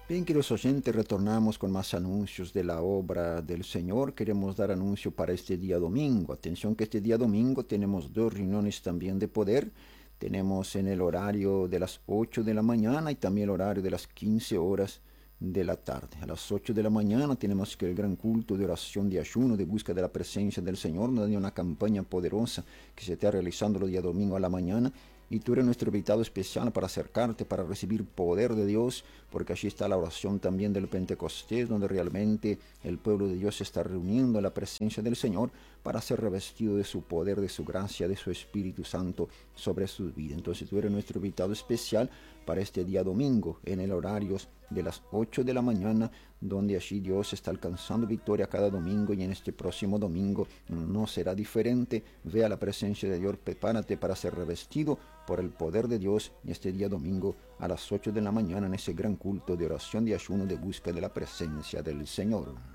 Bien, queridos oyentes, retornamos con más anuncios de la obra del Señor. Queremos dar anuncio para este día domingo. Atención que este día domingo tenemos dos reuniones también de poder. Tenemos en el horario de las 8 de la mañana y también el horario de las 15 horas de la tarde. A las 8 de la mañana tenemos que el gran culto de oración de ayuno, de busca de la presencia del Señor, una campaña poderosa que se está realizando el día domingo a la mañana. Y tú eres nuestro invitado especial para acercarte, para recibir poder de Dios, porque allí está la oración también del Pentecostés, donde realmente el pueblo de Dios se está reuniendo en la presencia del Señor para ser revestido de su poder, de su gracia, de su Espíritu Santo sobre sus vidas. Entonces tú eres nuestro invitado especial para este día domingo, en el horario de las 8 de la mañana, donde allí Dios está alcanzando victoria cada domingo, y en este próximo domingo no será diferente. Ve a la presencia de Dios, prepárate para ser revestido por el poder de Dios, y este día domingo a las 8 de la mañana en ese gran culto de oración de ayuno de busca de la presencia del Señor.